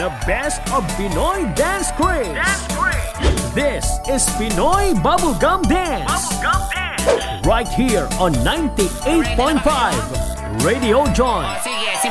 The best of Pinoy dance craze. This is Pinoy Bubblegum Dance. Right here on 98.5 Radio Joy.